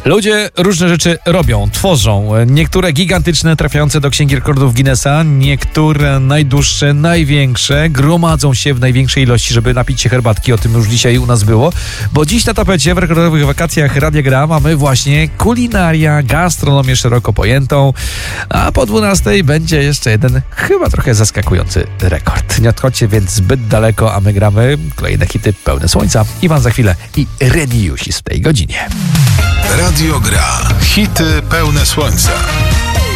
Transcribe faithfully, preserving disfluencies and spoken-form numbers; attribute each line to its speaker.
Speaker 1: Ludzie różne rzeczy robią, tworzą. Niektóre gigantyczne, trafiające do Księgi Rekordów Guinnessa, niektóre najdłuższe, największe, gromadzą się w największej ilości, żeby napić się herbatki. O tym już dzisiaj u nas było. Bo dziś na tapecie w rekordowych wakacjach Radia Gra mamy właśnie kulinaria, gastronomię szeroko pojętą. A po dwunastej będzie jeszcze jeden, chyba trochę zaskakujący rekord. Nie odchodźcie więc zbyt daleko, a my gramy kolejne hity pełne słońca. Iwan za chwilę i Reniusis w tej godzinie.
Speaker 2: Radio Gra. Hity pełne słońca.